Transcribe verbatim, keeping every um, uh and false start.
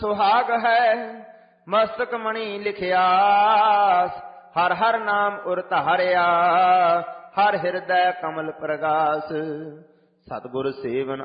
ਸੁਹਾਗ ਹੈ ਮਸਤਕ ਮਣੀ ਲਿਖਿਆਸ, ਹਰ ਹਰ ਨਾਮ ਉਰ ਧਾਰਿਆ, ਹਰ ਹਿਰਦੈ ਕਮਲ ਪ੍ਰਗਾਸ। ਸਤਿਗੁਰ ਸੇਵਨ